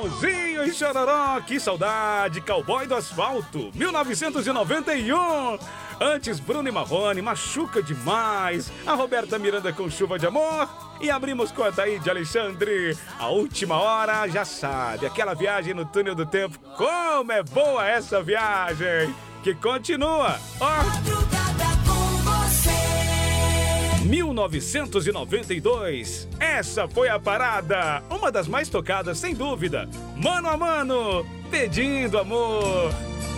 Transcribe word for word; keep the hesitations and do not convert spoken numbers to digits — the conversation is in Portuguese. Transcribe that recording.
Chitãozinho e Chororó, que saudade, Cowboy do Asfalto, mil novecentos e noventa e um. Antes, Bruno e Marrone, Machuca Demais, a Roberta Miranda com Chuva de Amor. E abrimos com a Taíde Alexandre, A Última Hora, já sabe, aquela viagem no túnel do tempo. Como é boa essa viagem, que continua, ó. mil novecentos e noventa e dois, essa foi a parada, uma das mais tocadas sem dúvida. Mano a Mano, Pedindo Amor.